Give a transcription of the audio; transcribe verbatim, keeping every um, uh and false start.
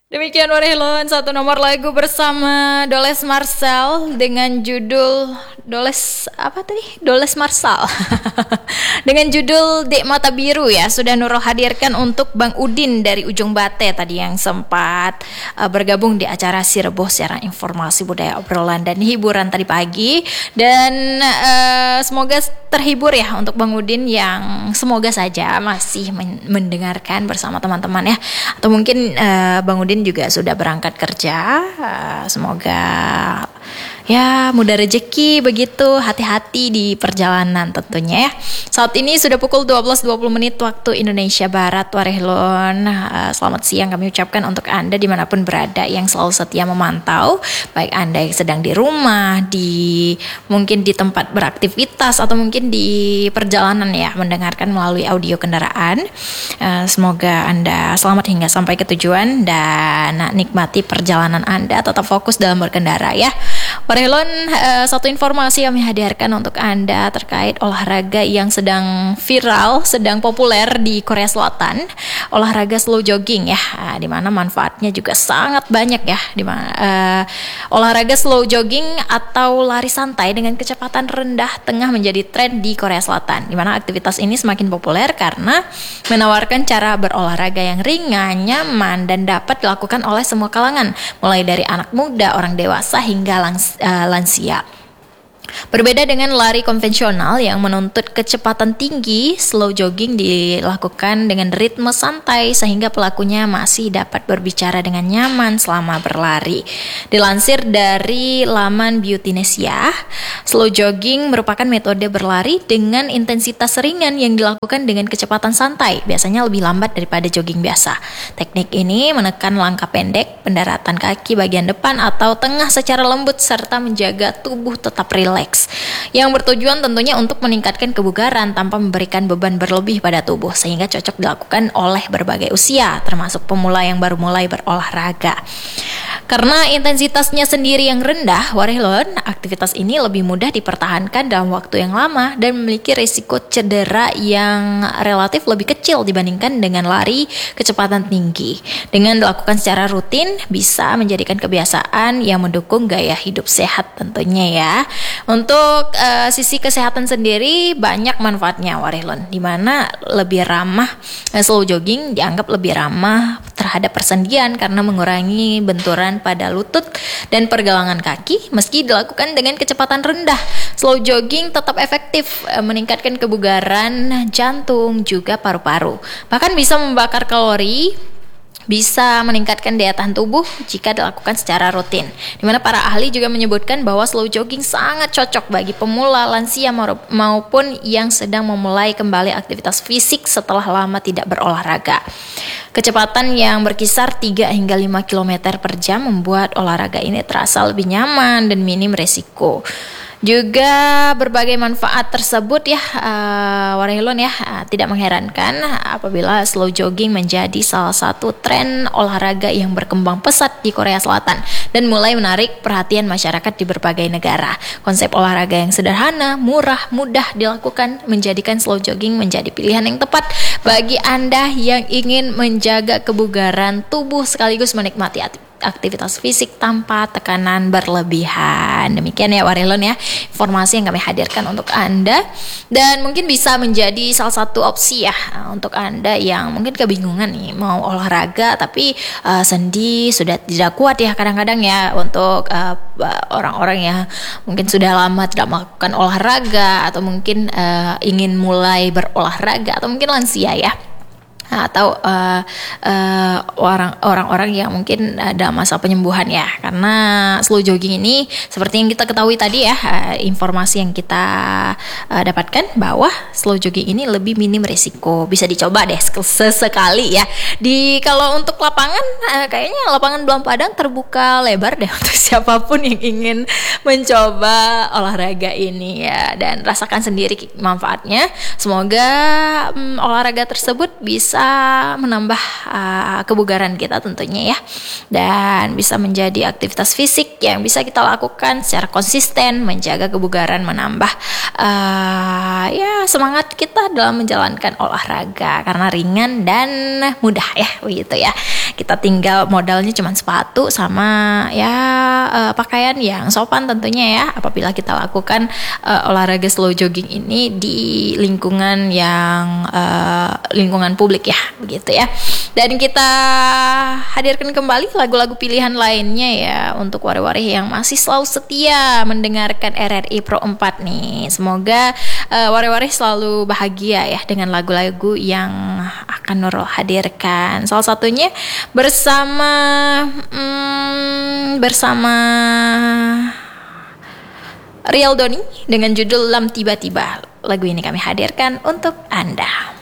Demikian Warhelon, satu nomor lagu bersama Doles Marcel dengan judul Doles apa tadi? Doles Marcel dengan judul Dek Mata Biru ya. Sudah Nurul hadirkan untuk Bang Udin dari Ujung Bate tadi yang sempat uh, bergabung di acara Sireboh siaran informasi budaya obrolan dan hiburan tadi pagi. Dan uh, semoga terhibur ya untuk Bang Udin yang semoga saja masih men- mendengarkan bersama teman-teman ya. Atau mungkin uh, Bang Udin juga sudah berangkat kerja, uh, semoga ya mudah rezeki begitu, hati-hati di perjalanan tentunya ya. Saat ini sudah pukul dua belas dua puluh menit waktu Indonesia Barat. Warehlon, uh, selamat siang kami ucapkan untuk Anda dimanapun berada yang selalu setia memantau, baik Anda yang sedang di rumah, di mungkin di tempat beraktivitas atau mungkin di perjalanan ya, mendengarkan melalui audio kendaraan. Uh, semoga Anda selamat hingga sampai ke tujuan dan nikmati perjalanan Anda, tetap fokus dalam berkendara ya. Warhelon, uh, satu informasi yang kami hadirkan untuk Anda terkait olahraga yang sedang viral, sedang populer di Korea Selatan, olahraga slow jogging ya, uh, di mana manfaatnya juga sangat banyak ya. Di mana uh, olahraga slow jogging atau lari santai dengan kecepatan rendah tengah menjadi tren di Korea Selatan, di mana aktivitas ini semakin populer karena menawarkan cara berolahraga yang ringan, nyaman dan dapat dilakukan oleh semua kalangan, mulai dari anak muda, orang dewasa hingga langs Uh, lansia. Berbeda dengan lari konvensional yang menuntut kecepatan tinggi, slow jogging dilakukan dengan ritme santai sehingga pelakunya masih dapat berbicara dengan nyaman selama berlari. Dilansir dari laman Beautynesia, slow jogging merupakan metode berlari dengan intensitas ringan yang dilakukan dengan kecepatan santai, biasanya lebih lambat daripada jogging biasa. Teknik ini menekan langkah pendek, pendaratan kaki bagian depan atau tengah secara lembut serta menjaga tubuh tetap rileks, yang bertujuan tentunya untuk meningkatkan kebugaran tanpa memberikan beban berlebih pada tubuh, sehingga cocok dilakukan oleh berbagai usia, termasuk pemula yang baru mulai berolahraga. Karena intensitasnya sendiri yang rendah, Warehlon, aktivitas ini lebih mudah dipertahankan dalam waktu yang lama dan memiliki risiko cedera yang relatif lebih kecil dibandingkan dengan lari kecepatan tinggi. Dengan dilakukan secara rutin, bisa menjadikan kebiasaan yang mendukung gaya hidup sehat tentunya ya. Untuk uh, sisi kesehatan sendiri banyak manfaatnya Warehlon, di mana lebih ramah uh, slow jogging dianggap lebih ramah terhadap persendian karena mengurangi benturan pada lutut dan pergelangan kaki meski dilakukan dengan kecepatan rendah. Slow jogging tetap efektif uh, meningkatkan kebugaran jantung juga paru-paru. Bahkan bisa membakar kalori, bisa meningkatkan daya tahan tubuh jika dilakukan secara rutin. Di mana para ahli juga menyebutkan bahwa slow jogging sangat cocok bagi pemula, lansia maupun yang sedang memulai kembali aktivitas fisik setelah lama tidak berolahraga. Kecepatan yang berkisar tiga hingga lima kilometer per jam membuat olahraga ini terasa lebih nyaman dan minim resiko. Juga berbagai manfaat tersebut ya uh, Warehlon ya, uh, tidak mengherankan apabila slow jogging menjadi salah satu tren olahraga yang berkembang pesat di Korea Selatan dan mulai menarik perhatian masyarakat di berbagai negara. Konsep olahraga yang sederhana, murah, mudah dilakukan menjadikan slow jogging menjadi pilihan yang tepat bagi Anda yang ingin menjaga kebugaran tubuh sekaligus menikmati aktivitas fisik tanpa tekanan berlebihan. Demikian ya Warehlon ya, informasi yang kami hadirkan untuk Anda, dan mungkin bisa menjadi salah satu opsi ya untuk Anda yang mungkin kebingungan nih mau olahraga tapi uh, sendi sudah tidak kuat ya kadang-kadang ya, untuk uh, orang-orang yang mungkin sudah lama tidak melakukan olahraga atau mungkin uh, ingin mulai berolahraga atau mungkin lansia ya, atau uh, uh, orang orang-orang yang mungkin ada masa penyembuhan ya, karena slow jogging ini seperti yang kita ketahui tadi ya, uh, informasi yang kita uh, dapatkan bahwa slow jogging ini lebih minim risiko. Bisa dicoba deh sesekali ya. Di kalau untuk lapangan uh, kayaknya lapangan Belang Padang terbuka lebar deh untuk siapapun yang ingin mencoba olahraga ini ya, dan rasakan sendiri manfaatnya. Semoga um, olahraga tersebut bisa menambah uh, kebugaran kita tentunya ya, dan bisa menjadi aktivitas fisik yang bisa kita lakukan secara konsisten, menjaga kebugaran, menambah uh, ya semangat kita dalam menjalankan olahraga karena ringan dan mudah ya begitu ya. Kita tinggal modalnya cuma sepatu sama ya uh, pakaian yang sopan tentunya ya, apabila kita lakukan uh, olahraga slow jogging ini di lingkungan yang uh, lingkungan publik ya, begitu ya. Dan kita hadirkan kembali lagu-lagu pilihan lainnya ya untuk wari-wari yang masih selalu setia mendengarkan R R I Pro empat nih. Semoga uh, wari-wari selalu bahagia ya dengan lagu-lagu yang akan Nurul hadirkan. Salah satunya bersama hmm, bersama Riel Doni dengan judul Lam Tiba-Tiba. Lagu ini kami hadirkan untuk Anda.